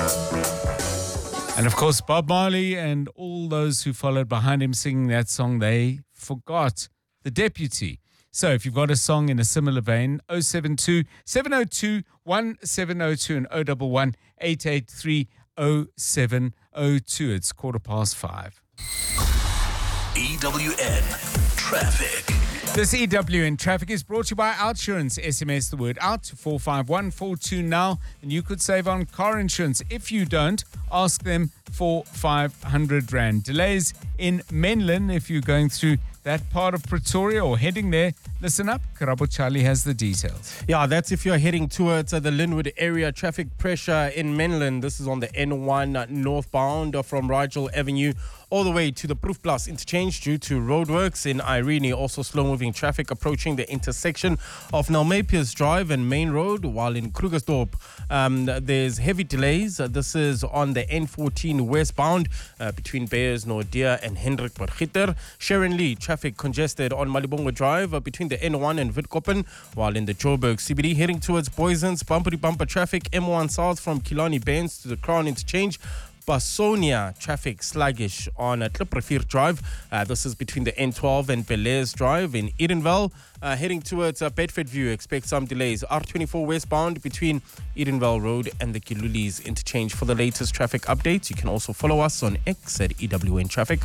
And of course, Bob Marley and all those who followed behind him singing that song, they forgot the deputy. So if you've got a song in a similar vein, 072 702 1702 and 011 883 0702. It's 5:15. EWN Traffic. This EWN Traffic is brought to you by Outsurance. SMS the word out to 45142 now, and you could save on car insurance. If you don't, ask them for 500 Rand. Delays in Menlyn if you're going through that part of Pretoria or heading there. Listen up, Karabo Charlie has the details. Yeah, that's if you're heading towards the Linwood area. Traffic pressure in Menlyn. This is on the N1 northbound from Rigel Avenue all the way to the Proof Plus interchange due to roadworks in Irene. Also slow-moving traffic approaching the intersection of Nalmapius Drive and Main Road, while in Krugersdorp there's heavy delays. This is on the N14 westbound between Beyers Nordia and Hendrik Bergitter. Sharon Lee, traffic congested on Malibongo Drive between the N1 and Witkoppen, while in the Joburg CBD heading towards Boysens, bumper traffic M1 south from Killarney Benz to the Crown interchange. Basonia, traffic sluggish on Klipprivier Drive. This is between the N12 and Belair's Drive in Edenville. Heading towards Bedfordview, expect some delays. R24 westbound between Edenville Road and the Kilulis interchange. For the latest traffic updates, you can also follow us on X at EWN Traffic.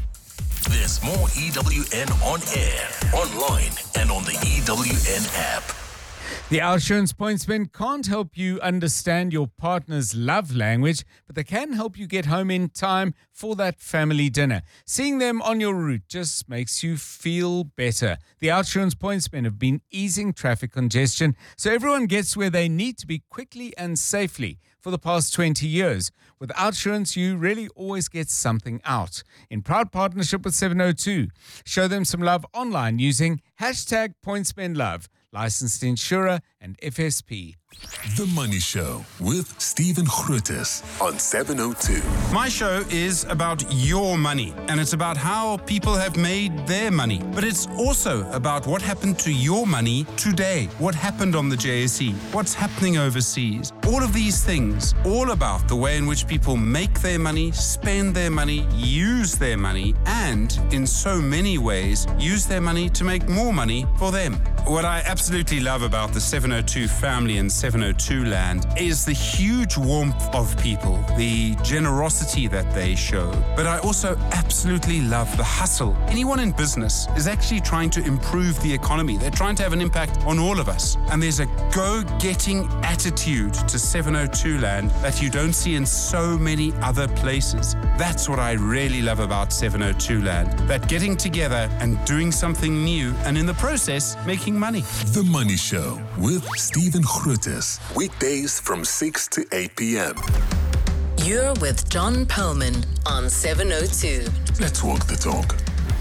There's more EWN on air, online, and on the EWN app. The Outsurance Pointsmen can't help you understand your partner's love language, but they can help you get home in time for that family dinner. Seeing them on your route just makes you feel better. The Outsurance Pointsmen have been easing traffic congestion so everyone gets where they need to be quickly and safely for the past 20 years. With Outsurance, you really always get something out. In proud partnership with 702, show them some love online using hashtag PointsmenLove. Licensed insurer and FSP. The Money Show with Stephen Grootes on 702. My show is about your money, and it's about how people have made their money. But it's also about what happened to your money today, what happened on the JSE, what's happening overseas. All of these things, all about the way in which people make their money, spend their money, use their money, and in so many ways, use their money to make more money for them. What I absolutely love about the 702 family and 702 land is the huge warmth of people, the generosity that they show. But I also absolutely love the hustle. Anyone in business is actually trying to improve the economy. They're trying to have an impact on all of us. And there's a go-getting attitude to 702 land that you don't see in so many other places. That's what I really love about 702 land. That getting together and doing something new, and in the process, making money. The Money Show with Stephen Grootes. Weekdays from 6 to 8 p.m. You're with John Perlman on 702. Let's walk the talk.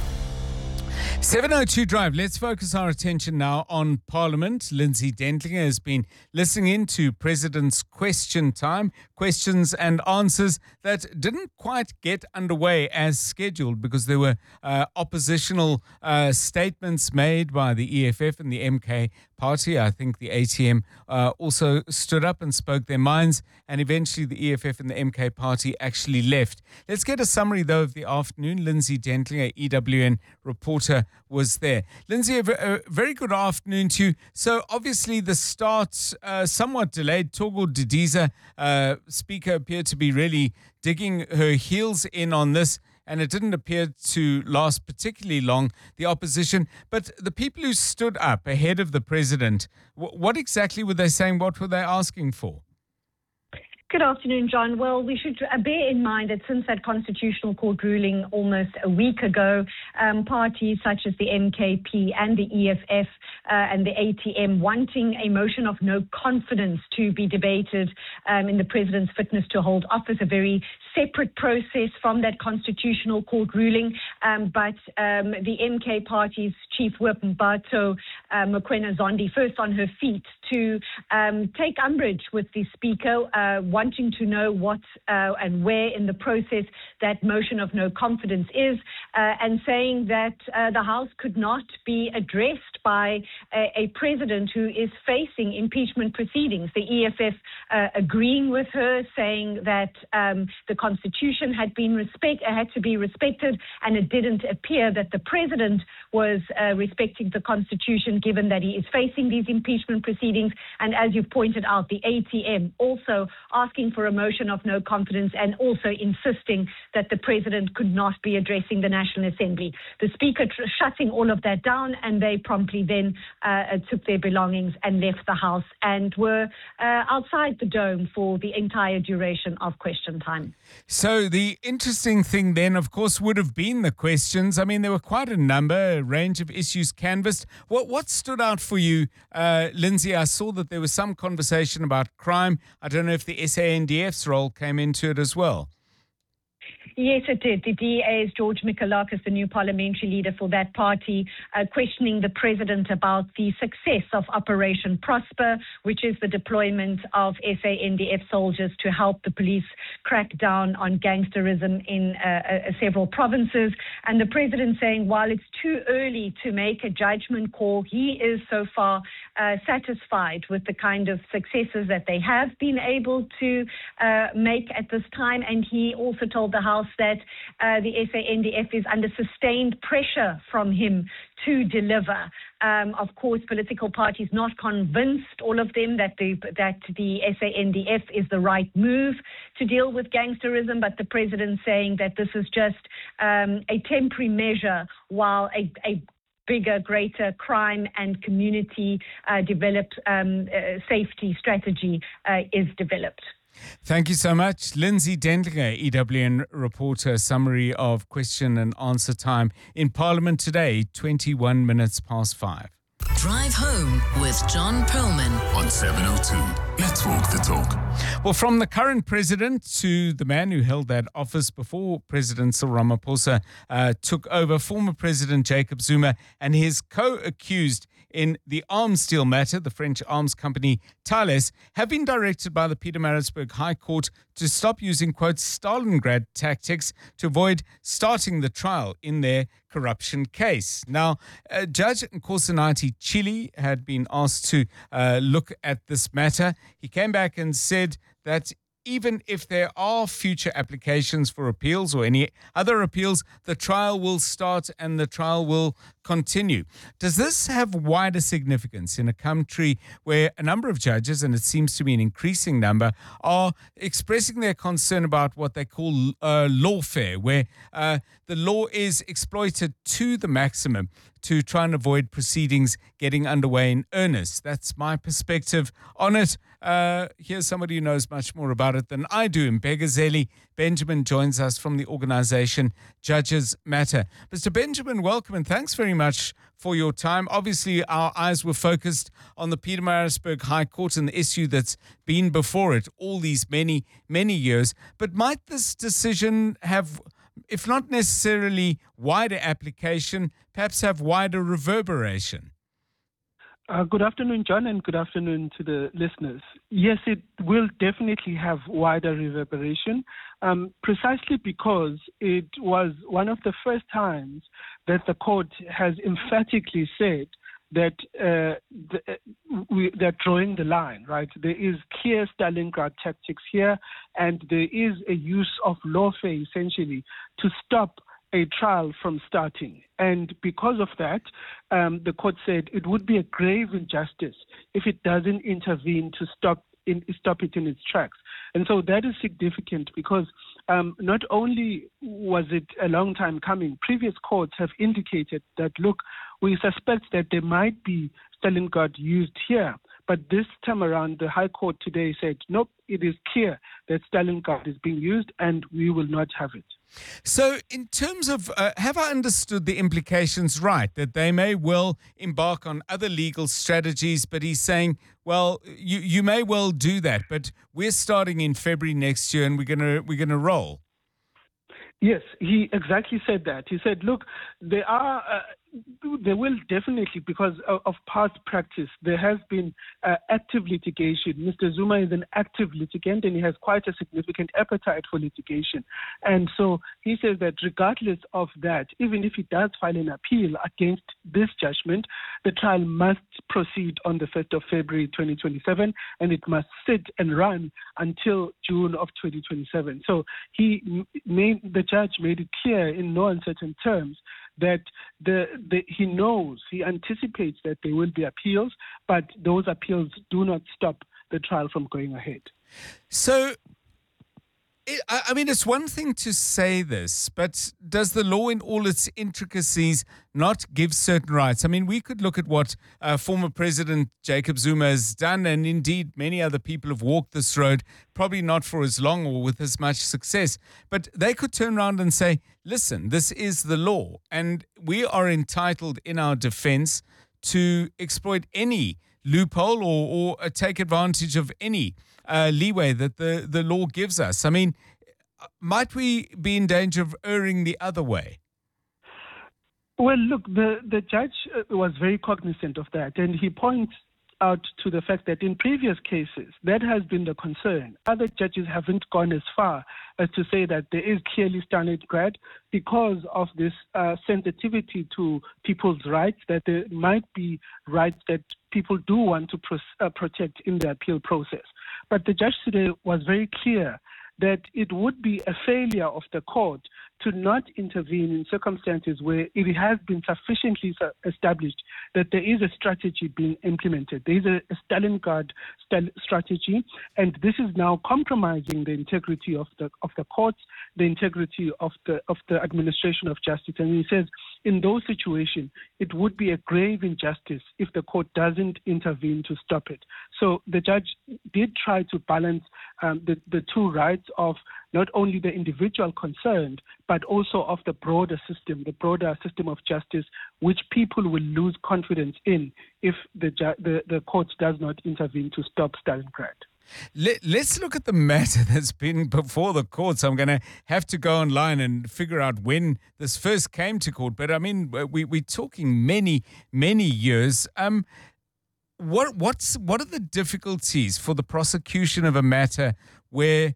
702 Drive. Let's focus our attention now on Parliament. Lindsay Dentlinger has been listening in to President's Question Time, questions and answers that didn't quite get underway as scheduled because there were oppositional statements made by the EFF and the MK party. I think the ATM also stood up and spoke their minds, and eventually the EFF and the MK party actually left. Let's get a summary, though, of the afternoon. Lindsay Dentlinger, EWN reporter, was there. Lindsay, a very good afternoon to you. So obviously the start somewhat delayed. Togo Didiza, speaker, appeared to be really digging her heels in on this, and it didn't appear to last particularly long, the opposition. But the people who stood up ahead of the president, what exactly were they saying? What were they asking for? Good afternoon, John. Well, we should bear in mind that since that Constitutional Court ruling almost a week ago, parties such as the MKP and the EFF and the ATM wanting a motion of no confidence to be debated in the president's fitness to hold office, a very separate process from that Constitutional Court ruling. But the MK party's chief whip, Mphatho Mokoena Zondi, first on her feet to take umbrage with the speaker, wanting to know what and where in the process that motion of no confidence is, and saying that the House could not be addressed by a president who is facing impeachment proceedings. The EFF agreeing with her, saying that the Constitution had to be respected, and it didn't appear that the president was respecting the Constitution, given that he is facing these impeachment proceedings. And as you've pointed out, the ATM also asking for a motion of no confidence and also insisting that the president could not be addressing the National Assembly. The Speaker shutting all of that down, and they promptly then took their belongings and left the House and were outside the dome for the entire duration of question time. So the interesting thing then, of course, would have been the questions. I mean, there were quite a number, a range of issues canvassed. What stood out for you, Lindsay? I saw that there was some conversation about crime. I don't know if the SANDF's role came into it as well. Yes, it did. The DA's George Mikalakis, the new parliamentary leader for that party, questioning the president about the success of Operation Prosper, which is the deployment of SANDF soldiers to help the police crack down on gangsterism in several provinces. And the president saying, while it's too early to make a judgment call, he is so far satisfied with the kind of successes that they have been able to make at this time. And he also told the House that the SANDF is under sustained pressure from him to deliver. Of course, political parties not convinced, all of them, that the SANDF is the right move to deal with gangsterism, but the president saying that this is just a temporary measure while a bigger, greater crime and community developed safety strategy is developed. Thank you so much. Lindsay Dendlinger, EWN reporter, summary of question and answer time in Parliament today, 21 minutes past 5. Drive home with John Perlman on 702. Let's walk the talk. Well, from the current president to the man who held that office before President Cyril Ramaphosa took over, former President Jacob Zuma and his co-accused in the arms deal matter, the French arms company Thales, have been directed by the Pietermaritzburg High Court to stop using, quote, Stalingrad tactics to avoid starting the trial in their corruption case. Now, Judge Nkosinati Chili had been asked to look at this matter. He came back and said that even if there are future applications for appeals or any other appeals, the trial will start and the trial will continue. Does this have wider significance in a country where a number of judges, and it seems to be an increasing number, are expressing their concern about what they call lawfare, where the law is exploited to the maximum to try and avoid proceedings getting underway in earnest? That's my perspective on it. Here's somebody who knows much more about it than I do. Mbegazeli Benjamin joins us from the organization Judges Matter. Mr. Benjamin, welcome and thanks very much for your time. Obviously, our eyes were focused on the Pietermaritzburg High Court and the issue that's been before it all these many, many years. But might this decision have, if not necessarily wider application, perhaps have wider reverberation? Good afternoon, John, and good afternoon to the listeners. Yes, it will definitely have wider reverberation, precisely because it was one of the first times that the court has emphatically said that they're drawing the line, right? There is clear Stalingrad tactics here, and there is a use of lawfare, essentially, to stop a trial from starting. And because of that, the court said it would be a grave injustice if it doesn't intervene to stop it in its tracks. And so that is significant because not only was it a long time coming, previous courts have indicated that, look, we suspect that there might be Stalingrad used here. But this time around, the High Court today said, nope, it is clear that Stalingrad is being used and we will not have it. So in terms of, have I understood the implications right, that they may well embark on other legal strategies, but he's saying, well, you may well do that, but we're starting in February next year and we're gonna roll. Yes, he exactly said that. He said, look, there are there will definitely, because of past practice, there has been active litigation. Mr. Zuma is an active litigant and he has quite a significant appetite for litigation. And so he says that regardless of that, even if he does file an appeal against this judgment, the trial must proceed on the 1st of February 2027 and it must sit and run until June of 2027. So the judge made it clear in no uncertain terms that he anticipates that there will be appeals, but those appeals do not stop the trial from going ahead. So, I mean, it's one thing to say this, but does the law in all its intricacies not give certain rights? I mean, we could look at what former President Jacob Zuma has done, and indeed many other people have walked this road, probably not for as long or with as much success, but they could turn around and say, listen, this is the law, and we are entitled in our defense to exploit any loophole or take advantage of any leeway that the law gives us. I mean, might we be in danger of erring the other way? Well, look, the judge was very cognizant of that, and he points out to the fact that in previous cases, that has been the concern. Other judges haven't gone as far as to say that there is clearly Stalingrad because of this sensitivity to people's rights, that there might be rights that people do want to protect in the appeal process. But the judge today was very clear that it would be a failure of the court to not intervene in circumstances where it has been sufficiently established that there is a strategy being implemented. There is a Stalingrad strategy, and this is now compromising the integrity of the courts, the integrity of the administration of justice. And he says, in those situations, it would be a grave injustice if the court doesn't intervene to stop it. So the judge did try to balance the two rights of not only the individual concerned, but also of the broader system of justice, which people will lose confidence in if the court does not intervene to stop Stalingrad. Let's look at the matter that's been before the courts. I'm going to have to go online and figure out when this first came to court. But I mean, we're talking many, many years. What are the difficulties for the prosecution of a matter where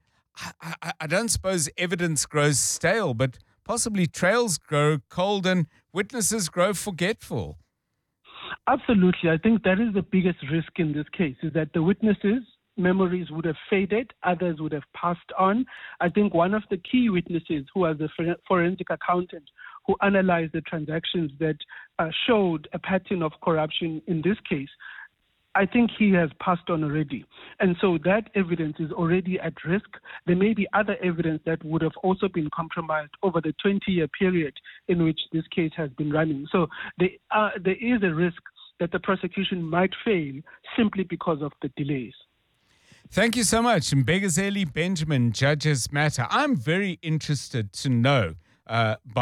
I don't suppose evidence grows stale, but possibly trails grow cold and witnesses grow forgetful? Absolutely. I think that is the biggest risk in this case, is that the witnesses' memories would have faded, others would have passed on. I think one of the key witnesses, who was the forensic accountant who analyzed the transactions that showed a pattern of corruption in this case, I think he has passed on already. And so that evidence is already at risk. There may be other evidence that would have also been compromised over the 20-year period in which this case has been running. So there is a risk that the prosecution might fail simply because of the delays. Thank you so much. Mbegazeli Benjamin, Judges Matter. I'm very interested to know